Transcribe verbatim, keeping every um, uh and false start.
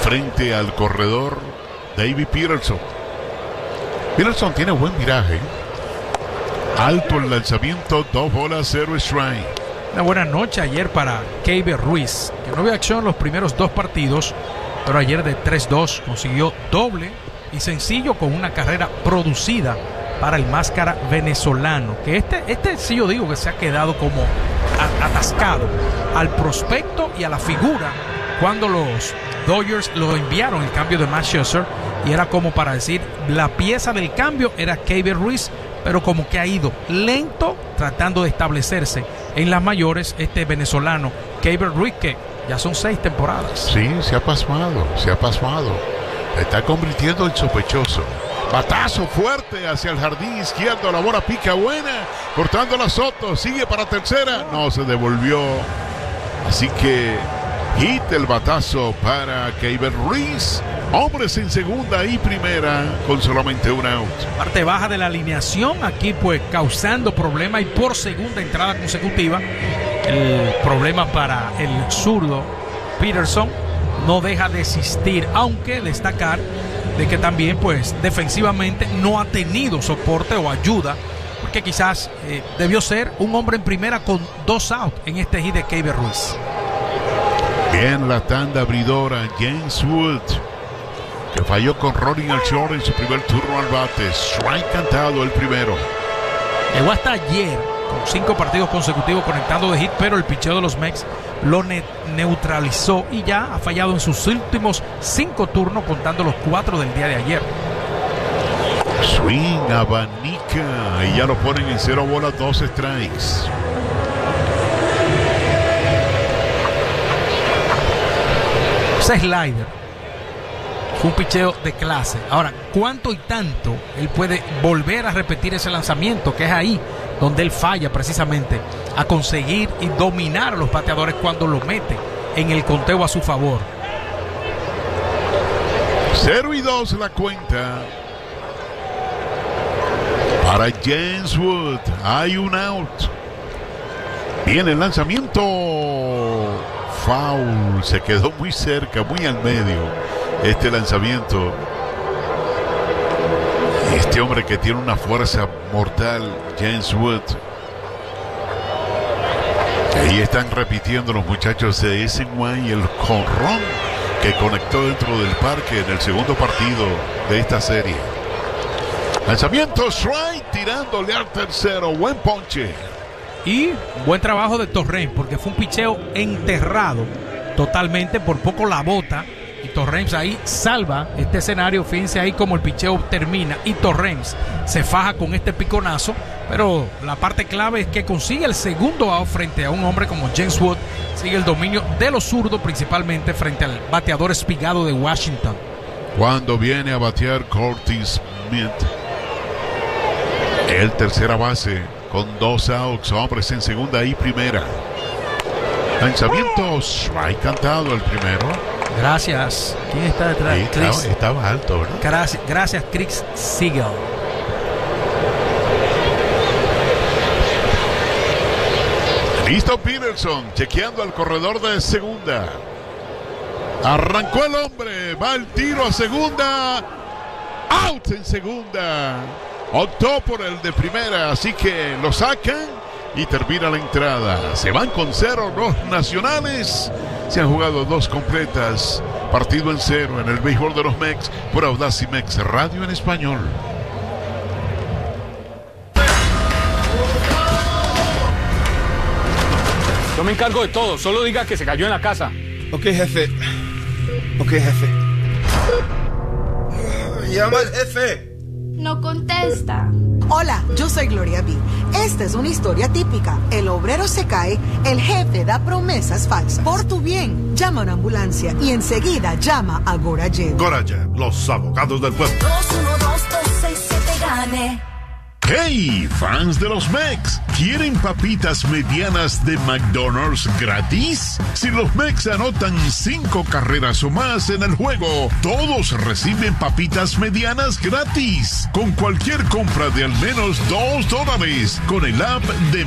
frente al corredor David Peterson. Peterson tiene buen viraje. Alto el lanzamiento, dos bolas, cero strike. Una buena noche ayer para Keibert Ruiz, que no vio acción los primeros dos partidos, pero ayer de tres dos consiguió doble y sencillo con una carrera producida para el máscara venezolano, que este, este sí yo digo que se ha quedado como a, atascado al prospecto y a la figura cuando los Dodgers lo enviaron el cambio de Matt Scherzer, y era como para decir, la pieza del cambio era Keibert Ruiz, pero como que ha ido lento tratando de establecerse en las mayores este venezolano Keibert Ruiz, que ya son seis temporadas. Sí, se ha pasmado, se ha pasmado. Está convirtiendo en sospechoso. Batazo fuerte hacia el jardín izquierdo, la bola pica buena, cortando la Soto, sigue para tercera, no se devolvió. Así que hit el batazo para Keibert Ruiz. Hombres en segunda y primera con solamente un out. Parte baja de la alineación, aquí pues causando problemas, y por segunda entrada consecutiva el problema para el zurdo Peterson no deja de existir, aunque destacar de que también pues defensivamente no ha tenido soporte o ayuda, porque quizás eh, debió ser un hombre en primera con dos outs en este hit de Keibert Ruiz. Bien la tanda abridora, James Wood, que falló con rolling al short en su primer turno al bate. Strike cantado el primero. Llegó hasta ayer con cinco partidos consecutivos conectando de hit, pero el picheo de los Mex lo ne- neutralizó y ya ha fallado en sus últimos cinco turnos, contando los cuatro del día de ayer. Swing, abanica, y ya lo ponen en cero bolas, dos strikes. Ese slider fue un picheo de clase. Ahora, ¿cuánto y tanto él puede volver a repetir ese lanzamiento? Que es ahí donde él falla precisamente, a conseguir y dominar a los bateadores cuando lo mete en el conteo a su favor. Cero y dos la cuenta para James Wood. Hay un out. Viene el lanzamiento. Foul. Se quedó muy cerca, muy al medio este lanzamiento. Este hombre que tiene una fuerza mortal, James Wood. Ahí están repitiendo los muchachos de S N Y el jonrón que conectó dentro del parque en el segundo partido de esta serie. Lanzamiento, strike, tirándole al tercero. Buen ponche. Y buen trabajo de Torrens, porque fue un picheo enterrado totalmente, por poco la bota, y Torrens ahí salva este escenario. Fíjense ahí como el picheo termina y Torrens se faja con este piconazo, pero la parte clave es que consigue el segundo out frente a un hombre como James Wood. Sigue el dominio de los zurdos, principalmente frente al bateador espigado de Washington. Cuando viene a batear Curtis Smith, el tercera base, con dos outs, hombres en segunda y primera. Lanzamiento, strike cantado el primero. Gracias. ¿Quién está detrás? Sí, Chris. estaba, estaba alto, ¿verdad? Gracias, gracias Chris Siegel. Listo Peterson, chequeando al corredor de segunda. Arrancó el hombre, va el tiro a segunda. Out en segunda. Optó por el de primera, así que lo sacan y termina la entrada. Se van con cero los nacionales. Se han jugado dos completas. Partido en cero en el béisbol de los Mex por Audacy Mex Radio en español. Yo me encargo de todo, solo diga que se cayó en la casa. Ok, jefe. Ok, jefe. Llama al jefe. No contesta. Hola, yo soy Gloria B. Esta es una historia típica. El obrero se cae, el jefe da promesas falsas. Por tu bien, llama a una ambulancia y enseguida llama a Gorajet. Gorajet, los abogados del pueblo. dos uno dos dos seis siete gane. ¡Hey, fans de los Mex! ¿Quieren papitas medianas de McDonald's gratis? Si los Mex anotan cinco carreras o más en el juego, todos reciben papitas medianas gratis. Con cualquier compra de al menos dos dólares con el app de